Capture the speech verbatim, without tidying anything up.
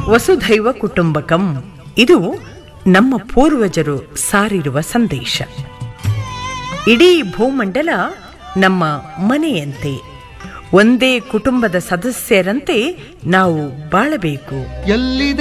ವಸುಧೈವ ಕುಟುಂಬಕಂ ಇದು ನಮ್ಮ ಪೂರ್ವಜರು ಸಾರಿರುವ ಸಂದೇಶ. ಇಡೀ ಭೂಮಂಡಲ ನಮ್ಮ ಮನೆಯಂತೆ, ಒಂದೇ ಕುಟುಂಬದ ಸದಸ್ಯರಂತೆ ನಾವು ಬಾಳಬೇಕು.